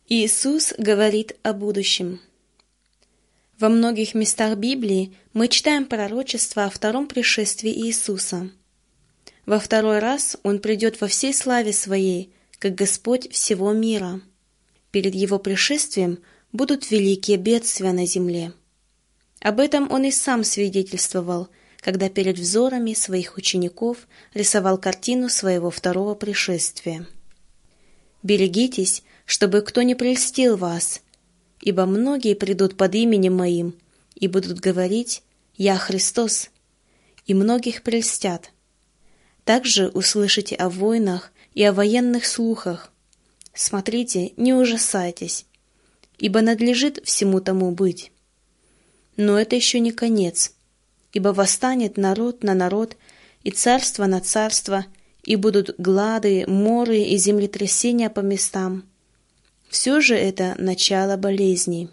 Иисус говорит о будущем. Во многих местах Библии мы читаем пророчество о втором пришествии Иисуса. Во второй раз Он придет во всей славе Своей, как Господь всего мира. Перед Его пришествием будут великие бедствия на земле. Об этом Он и сам свидетельствовал, когда перед взорами Своих учеников рисовал картину Своего второго пришествия. «Берегитесь, чтобы кто не прельстил вас, ибо многие придут под именем Моим и будут говорить: „Я Христос“, и многих прельстят. Также услышите о войнах и о военных слухах. Смотрите, не ужасайтесь, ибо надлежит всему тому быть. Но это еще не конец, ибо восстанет народ на народ и царство на царство, и будут глады, моры и землетрясения по местам. Все же это начало болезней.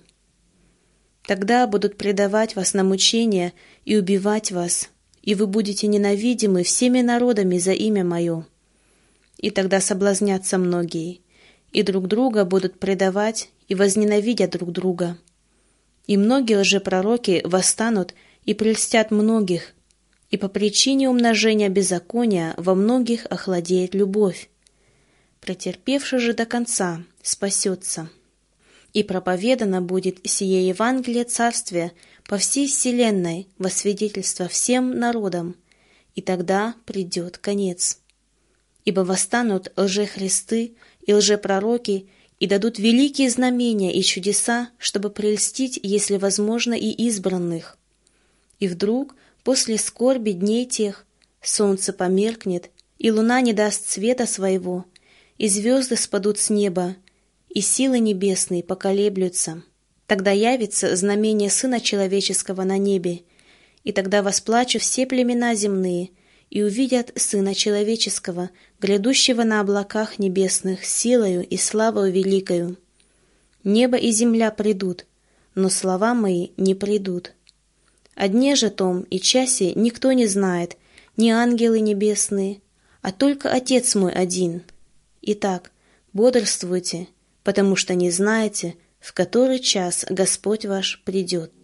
Тогда будут предавать вас на мучения и убивать вас, и вы будете ненавидимы всеми народами за имя Мое. И тогда соблазнятся многие, и друг друга будут предавать и возненавидят друг друга. И многие лжепророки восстанут и прельстят многих, и по причине умножения беззакония во многих охладеет любовь. Претерпевший же до конца спасется. И проповедано будет сие Евангелие Царствия по всей вселенной во свидетельство всем народам, и тогда придет конец. Ибо восстанут лжехристы и лжепророки, и дадут великие знамения и чудеса, чтобы прельстить, если возможно, и избранных. И вдруг, после скорби дней тех, солнце померкнет, и луна не даст света своего, и звезды спадут с неба, и силы небесные поколеблются. Тогда явится знамение Сына Человеческого на небе, и тогда восплачут все племена земные, и увидят Сына Человеческого, грядущего на облаках небесных, силою и славою великою. Небо и земля придут, но слова Мои не придут. О дне же том и часе никто не знает, ни ангелы небесные, а только Отец мой один. Итак, бодрствуйте, потому что не знаете, в который час Господь ваш придет.